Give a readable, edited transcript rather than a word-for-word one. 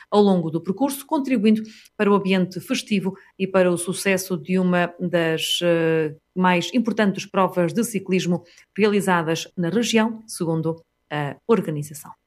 ao longo do percurso, contribuindo para o ambiente festivo e para o sucesso de uma das mais importantes provas de ciclismo realizadas na região, segundo a organização.